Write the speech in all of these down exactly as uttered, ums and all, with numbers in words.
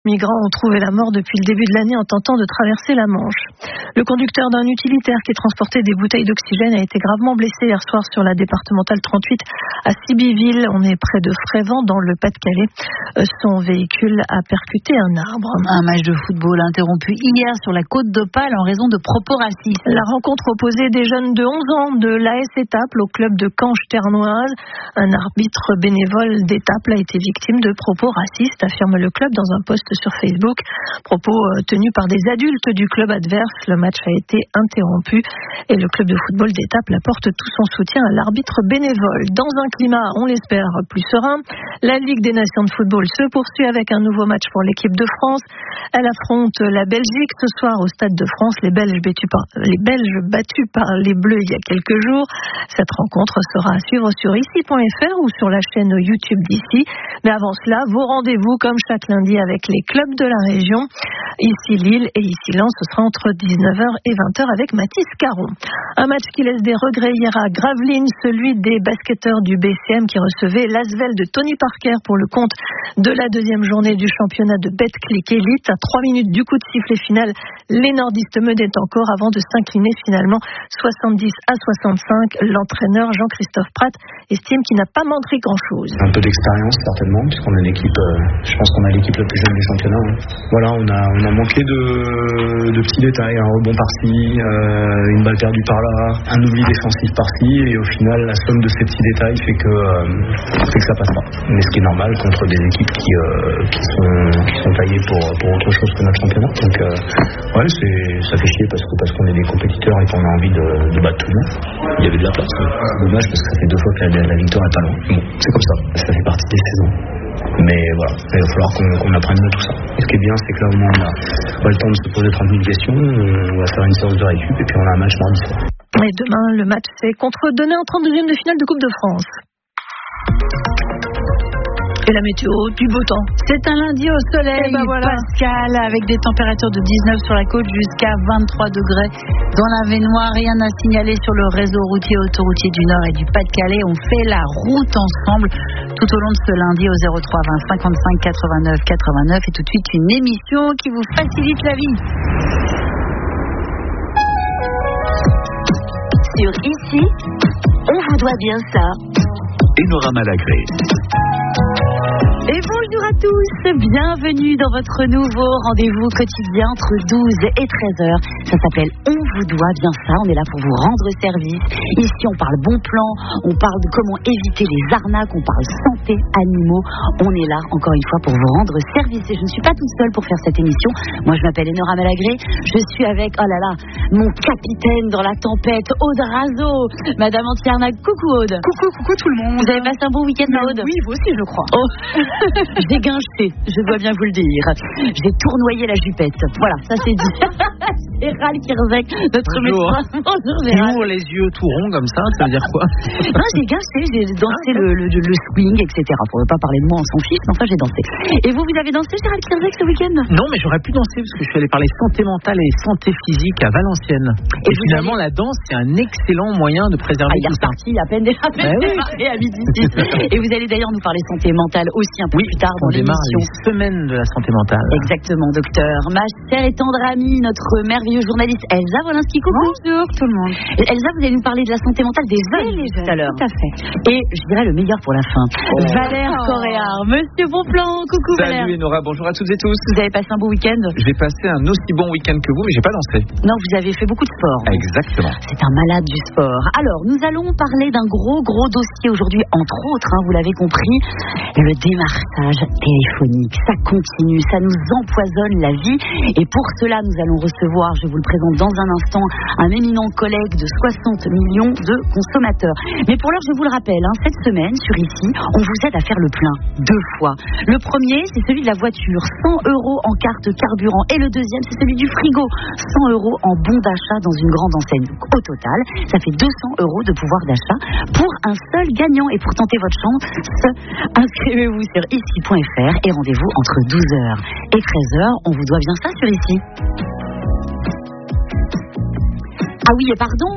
Migrants ont trouvé la mort depuis le début de l'année en tentant de traverser la Manche. Le conducteur d'un utilitaire qui transportait des bouteilles d'oxygène a été gravement blessé hier soir sur la départementale trente-huit à Sibiville. On est près de Frévent dans le Pas-de-Calais. Son véhicule a percuté un arbre. Un match de football interrompu hier sur la côte d'Opale en raison de propos racistes. La rencontre opposait des jeunes de onze ans de l'A S Étaples au club de Canche-Ternoise. Un arbitre bénévole d'Étaples a été victime de propos racistes, affirme le club dans un post sur Facebook. Propos euh, tenus par des adultes du club adverse. Le match a été interrompu et le club de football d'Étaples apporte tout son soutien à l'arbitre bénévole. Dans un climat, on l'espère, plus serein, la Ligue des Nations de football se poursuit avec un nouveau match pour l'équipe de France. Elle affronte la Belgique ce soir au Stade de France. Les Belges battus par les, Belges battus par les Bleus il y a quelques jours. Cette rencontre sera à suivre sur ici point f r ou sur la chaîne YouTube d'ici. Mais avant cela, vos rendez-vous comme chaque lundi avec les clubs de la région. Ici Lille et ici Lens, ce sera entre dix-neuf heures et vingt heures avec Mathis Caron. Un match qui laisse des regrets hier à Gravelines, celui des basketteurs du B C M qui recevaient l'Asvel de Tony Parker pour le compte de la deuxième journée du championnat de Betclic Elite. À trois minutes du coup de sifflet final, les nordistes menaient encore avant de s'incliner finalement soixante-dix à soixante-cinq. L'entraîneur Jean-Christophe Prat estime qu'il n'a pas montré grand-chose. Un peu d'expérience certainement, puisqu'on a l'équipe, euh, je pense qu'on a l'équipe la plus jeune du championnat. Hein. Voilà, on a, on a manqué de, de petits détails, un rebond par-ci, euh, une balle perdue par-là, un oubli défensif par-ci, et au final, la somme de ces petits détails fait que, euh, fait que ça passe pas. Mais ce qui est normal contre des équipes qui, euh, qui, sont, qui sont taillées pour, pour autre chose que notre championnat. Donc, euh, ouais, c'est, ça fait chier parce, que, parce qu'on est des compétiteurs et qu'on a envie de, de battre tout le monde. Il y avait de la place, c'est dommage parce que ça fait deux fois que la, la victoire est pas loin. Bon, c'est comme ça, ça fait partie des saisons. Mais voilà, il va falloir qu'on, qu'on apprenne de tout ça. Et ce qui est bien, c'est que là, au moins, on a, on a le temps de se poser trente mille questions. On va faire une séance de récup et puis on a un match mardi soir. Et demain, le match, c'est contre Denain en trente-deuxième de finale de Coupe de France. Et la météo, du beau temps. C'est un lundi au soleil, ben voilà. Pascal, avec des températures de dix-neuf sur la côte jusqu'à vingt-trois degrés dans la Vénois. Rien à signaler sur le réseau routier autoroutier du Nord et du Pas-de-Calais. On fait la route ensemble tout au long de ce lundi au zéro trois vingt cinquante-cinq quatre-vingt-neuf quatre-vingt-neuf. Et tout de suite, une émission qui vous facilite la vie. Sur Ici, on vous doit bien ça. Enora Malagré. Et bonjour à tous, bienvenue dans votre nouveau rendez-vous quotidien entre douze et treize heures. Ça s'appelle On vous doit bien ça, on est là pour vous rendre service. Ici on parle bon plan, on parle de comment éviter les arnaques, on parle santé, animaux. On est là encore une fois pour vous rendre service. Et je ne suis pas toute seule pour faire cette émission. Moi je m'appelle Enora Malagré, je suis avec, oh là là, mon capitaine dans la tempête, Aude Razo. Madame Antiarnac, coucou Aude. Coucou, coucou tout le monde. Vous avez passé un bon week-end Aude? Oui, vous aussi je crois. Oh. J'ai guinché, je dois bien vous le dire. J'ai tournoyé la jupette. Voilà, ça c'est dit. Gérald Kirzek, notre Bonjour. médecin. Bonjour Gérald. Nous, les yeux tout ronds comme ça, ça veut dire quoi? Non, j'ai guinché, j'ai dansé le, le, le swing, et cetera. Pour ne pas parler de moi, on s'en fiche, mais enfin j'ai dansé. Et vous, vous avez dansé Gérald Kirzek ce week-end? Non, mais j'aurais pu danser parce que je suis allé parler santé mentale et santé physique à Valenciennes. Et, et finalement, allez... la danse, c'est un excellent moyen de préserver ah, tout ça. Il est reparti à peine déjà, à peine bah démarré à midi six. Et vous allez d'ailleurs nous parler santé mentale aussi un peu oui, plus tard dans on démarre l'émission. Les semaines de la santé mentale. Exactement, docteur. Ma chère et tendre amie, notre merveilleuse journaliste Elsa Wolinski. Coucou. Bonjour tout le monde. Et Elsa, vous allez nous parler de la santé mentale des jeunes les jeunes, tout à l'heure. Tout à fait. Et je dirais le meilleur pour la fin. Oh. Valère oh. Coréard, Monsieur Bonplan. Coucou Valère. Salut Enora, bonjour à toutes et tous. Vous avez passé un beau week-end? J'ai passé un aussi bon week-end que vous, mais j'ai pas dansé. Non, vous avez fait beaucoup de sport. Exactement. C'est un malade du sport. Alors, nous allons parler d'un gros, gros dossier aujourd'hui, entre autres, hein, vous l'avez compris, le démarchage téléphonique. Ça continue, ça nous empoisonne la vie. Et pour cela, nous allons recevoir, je vous le présente dans un instant, un éminent collègue de soixante millions de consommateurs. Mais pour l'heure, je vous le rappelle, hein, cette semaine, sur Ici, on vous aide à faire le plein deux fois. Le premier, c'est celui de la voiture, cent euros en carte carburant. Et le deuxième, c'est celui du frigo, cent euros en bon d'achat dans une grande enseigne. Donc, au total, ça fait deux cents euros de pouvoir d'achat pour un seul gagnant. Et pour tenter votre chance, inscrivez-vous sur ici point f r et rendez-vous entre douze heures et treize heures. On vous doit bien ça sur Ici. Ah oui, et pardon,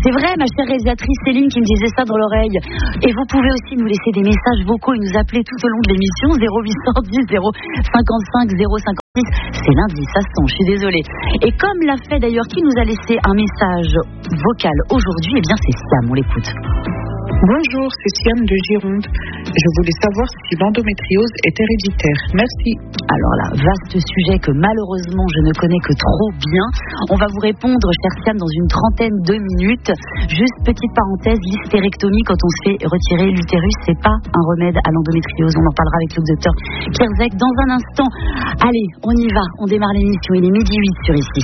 C'est vrai, ma chère réalisatrice Céline qui me disait ça dans l'oreille. Et vous pouvez aussi nous laisser des messages vocaux et nous appeler tout au long de l'émission zéro huit cent dix zéro cinquante-cinq zéro cinquante-six. C'est lundi, ça se sent, je suis désolée. Et comme l'a fait d'ailleurs, qui nous a laissé un message vocal aujourd'hui, eh bien c'est Siam, on l'écoute. Bonjour, c'est Siam de Gironde. Je voulais savoir si l'endométriose est héréditaire. Merci. Alors là, vaste sujet que malheureusement je ne connais que trop bien. On va vous répondre, cher Siam, dans une trentaine de minutes. Juste petite parenthèse, l'hystérectomie, quand on se fait retirer l'utérus, c'est pas un remède à l'endométriose. On en parlera avec le docteur Kierzek dans un instant. Allez, on y va, on démarre l'émission. Il est midi huit sur ici.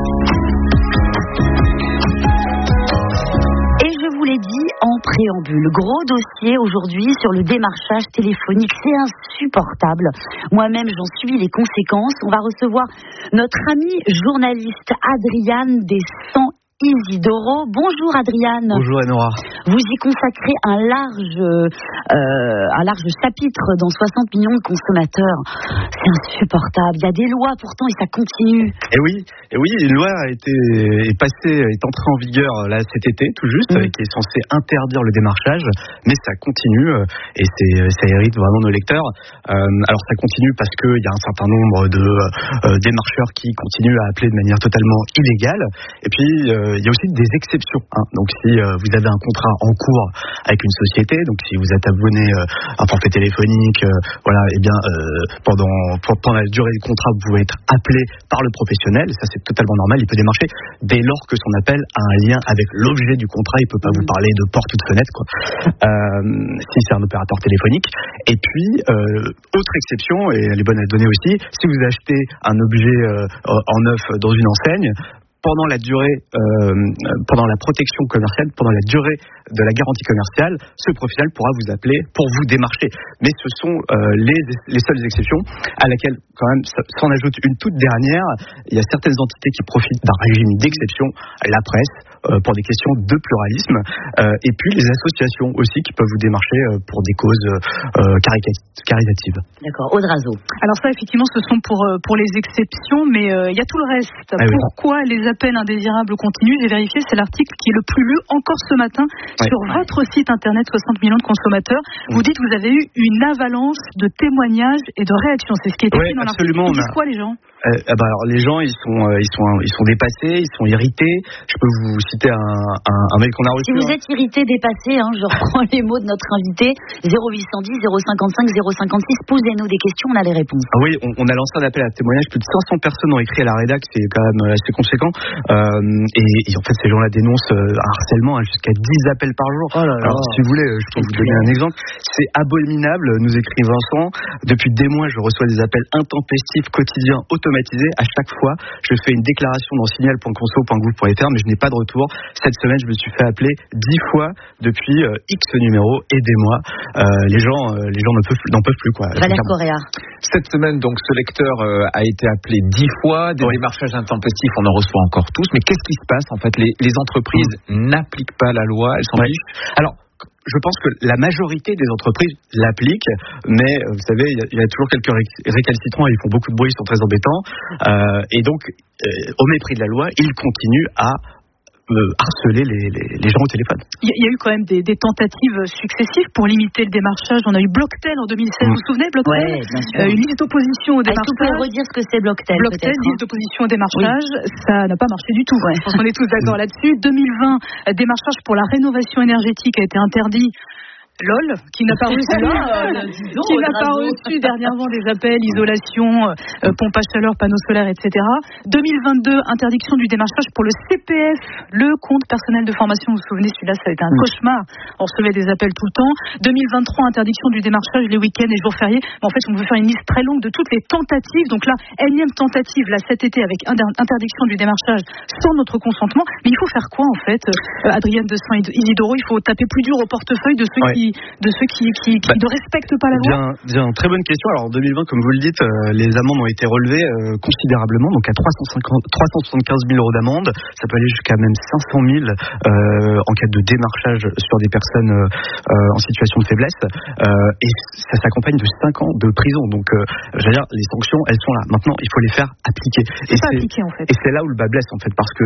L'ai dit en préambule, gros dossier aujourd'hui sur le démarchage téléphonique, c'est insupportable. Moi-même, j'en subis les conséquences. On va recevoir notre amie journaliste Adriane Descent Isidoro. Bonjour Adriane. Bonjour Enora. Vous y consacrez un large, euh, un large chapitre dans soixante millions de consommateurs. C'est insupportable. Il y a des lois pourtant et ça continue. Et oui, et oui, une loi a été est passée, est entrée en vigueur là cet été tout juste, mmh. qui est censée interdire le démarchage, mais ça continue et c'est, ça hérite vraiment nos lecteurs. Euh, alors ça continue parce que il y a un certain nombre de euh, démarcheurs qui continuent à appeler de manière totalement illégale. Et puis euh, il y a aussi des exceptions. Hein. Donc si euh, vous avez un contrat en cours avec une société, donc si vous êtes abonné euh, à un forfait téléphonique, euh, voilà, et bien euh, pendant pendant la durée du contrat, vous pouvez être appelé par le professionnel. Ça c'est totalement normal. Il peut démarcher dès lors que son appel a un lien avec l'objet du contrat. Il peut pas vous parler de porte ou de fenêtre, quoi. Euh, si c'est un opérateur téléphonique. Et puis euh, autre exception, et elle est bonne à donner aussi, si vous achetez un objet euh, en neuf dans une enseigne, pendant la durée, euh, pendant la protection commerciale, pendant la durée de la garantie commerciale, ce professionnel pourra vous appeler pour vous démarcher. Mais ce sont euh, les, les seules exceptions, à laquelle quand même s'en ajoute une toute dernière. Il y a certaines entités qui profitent d'un régime d'exception, la presse, euh, pour des questions de pluralisme, euh, et puis les associations aussi qui peuvent vous démarcher euh, pour des causes euh, caritatives. D'accord, Audrazo. Alors ça, effectivement, ce sont pour, pour les exceptions, mais il euh, y a tout le reste. Ah oui. Pourquoi les appels indésirables continuent? J'ai vérifié, c'est l'article qui est le plus lu encore ce matin ouais. sur ouais. votre site internet soixante millions de consommateurs. Vous dites que vous avez eu une avalanche de témoignages et de réactions. C'est ce qui est écrit ouais, dans l'article. Ils disent quoi les gens? Euh, bah alors les gens ils sont euh, ils sont ils sont dépassés, ils sont irrités. Je peux vous citer un, un, un mail qu'on a reçu. Si vous êtes irrité, dépassé, hein, je reprends les mots de notre invité. zéro huit cent dix zéro cinquante-cinq zéro cinquante-six. Posez-nous des questions, on a les réponses. Ah oui, on, on a lancé un appel à témoignage. Plus de cinq cents personnes ont écrit à la rédac, c'est quand même assez conséquent. Euh, et, et en fait, ces gens-là dénoncent euh, un harcèlement hein, jusqu'à dix appels par jour. Oh là là. Alors si vous voulez, je peux vous donner un exemple. C'est abominable, nous écrit Vincent. Depuis des mois, je reçois des appels intempestifs quotidiens automatisés. À chaque fois, je fais une déclaration dans signal point conso point gouv point fr, mais je n'ai pas de retour. Cette semaine, je me suis fait appeler dix fois depuis euh, X numéro. Aidez-moi. Euh, les gens, euh, les gens n'en peuvent, n'en peuvent plus, quoi. Valère Correa. Cette semaine, donc, ce lecteur euh, a été appelé dix fois. Des oui. démarchages intempestifs, on en reçoit encore tous. Mais qu'est-ce qui se passe? En fait, les, les entreprises mmh. n'appliquent pas la loi. Elles s'en ouais. fichent. Alors, je pense que la majorité des entreprises l'appliquent, mais vous savez, il y, y a toujours quelques récalcitrants, ils font beaucoup de bruit, ils sont très embêtants, euh, et donc, euh, au mépris de la loi, ils continuent à Euh, harceler les, les, les gens au téléphone. Il y, y a eu quand même des, des tentatives successives pour limiter le démarchage. On a eu Blocktel en deux mille seize, mmh. vous vous souvenez, Blocktel ouais, euh, Une liste d'opposition au démarchage. Est-ce que vous pouvez redire ce que c'est Blocktel? Blocktel, liste d'opposition au démarchage, oui. Ça n'a pas marché du tout. Ouais. Je pense qu'on est tous d'accord mmh. là-dessus. deux mille vingt, démarchage pour la rénovation énergétique a été interdit. LOL, qui n'a pas reçu, euh, qui n'a pas reçu dernièrement des appels, isolation, euh, pompe à chaleur, panneaux solaires, et cetera. deux mille vingt-deux, interdiction du démarchage pour le C P F, le compte personnel de formation. Vous vous souvenez, celui-là, ça a été un cauchemar. On recevait des appels tout le temps. deux mille vingt-trois, interdiction du démarchage les week-ends et jours fériés. Mais en fait, on veut faire une liste très longue de toutes les tentatives. Donc là, énième tentative, là, cet été, avec interdiction du démarchage sans notre consentement. Mais il faut faire quoi, en fait, euh, Adriane Descent Isidoro? Il faut taper plus dur au portefeuille de ceux ouais. qui de ceux qui, qui, qui bah, ne respectent pas la loi. Bien, bien, très bonne question. Alors en deux mille vingt, comme vous le dites, euh, les amendes ont été relevées euh, considérablement, donc à trois cent soixante-quinze mille euros d'amende. Ça peut aller jusqu'à même cinq cent mille euh, en cas de démarchage sur des personnes euh, en situation de faiblesse. Euh, et ça s'accompagne de cinq ans de prison. Donc, euh, je veux dire, les sanctions, elles sont là. Maintenant, il faut les faire appliquer. C'est et pas c'est, appliqué, en fait. Et c'est là où le bas blesse, en fait, parce que je,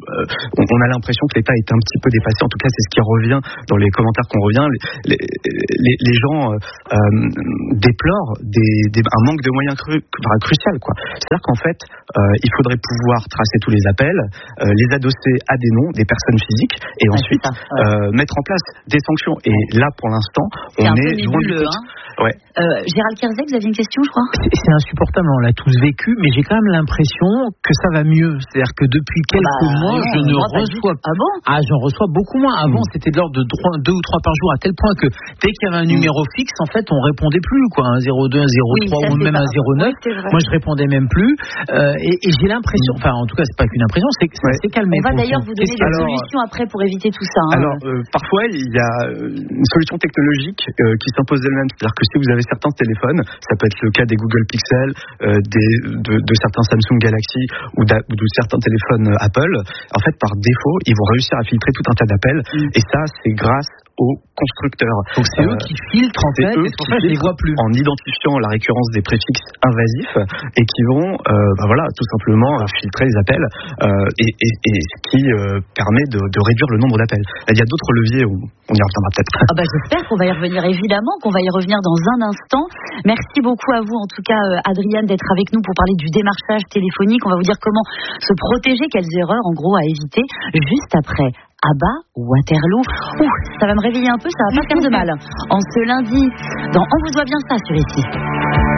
on, on a l'impression que l'État est un petit peu dépassé. En tout cas, c'est ce qui revient dans les commentaires qu'on revient. Les, les, les gens euh, déplorent des, des, un manque de moyens cru, crucial, quoi. C'est-à-dire qu'en fait, euh, il faudrait pouvoir tracer tous les appels, euh, les adosser à des noms, des personnes physiques, et ah, ensuite ça, ouais. euh, mettre en place des sanctions. Et là, pour l'instant, on est loin du compte. Ouais. Euh, Gérald Kerzé, vous aviez une question, je crois. C'est, c'est insupportable, on l'a tous vécu, mais j'ai quand même l'impression que ça va mieux. C'est-à-dire que depuis quelques bah, mois, non, je ne reçois pas. Ah bon Ah, j'en reçois beaucoup moins. Avant, mmh. c'était de l'ordre de deux ou trois par jour, à tel point que dès qu'il y avait un mmh. numéro fixe, en fait, on répondait plus, quoi. Un zéro deux, un zéro trois oui, ou même un zéro neuf. Oui, moi, je répondais même plus. Euh, et, et j'ai l'impression, enfin, en tout cas, c'est pas qu'une impression, c'est que ça ouais. s'est calmé. On va d'ailleurs vous donner des alors, solutions après pour éviter tout ça. Hein. Alors, euh, parfois, il y a une solution technologique euh, qui s'impose d'elle-même. C'est-à-dire que si vous avez certains téléphones, ça peut être le cas des Google Pixel, euh, des, de, de certains Samsung Galaxy ou, ou de certains téléphones Apple, en fait, par défaut, ils vont réussir à filtrer tout un tas d'appels. Mmh. Et ça, c'est grâce aux constructeurs. Donc c'est euh, eux qui filtrent en fait, et pour ça je les vois plus. En identifiant la récurrence des préfixes invasifs et qui vont, euh, bah voilà, tout simplement euh, filtrer les appels euh, et, et, et ce qui euh, permet de, de réduire le nombre d'appels. Là, il y a d'autres leviers où on y reviendra peut-être. Ah bah j'espère qu'on va y revenir évidemment, qu'on va y revenir dans un instant. Merci beaucoup à vous en tout cas euh, Adrienne d'être avec nous pour parler du démarchage téléphonique. On va vous dire comment se protéger, quelles erreurs en gros à éviter juste après. Abba ou Waterloo. Ouh, ça va me réveiller un peu, ça va pas faire de mal. En ce lundi, dans On vous doit bien ça sur ici.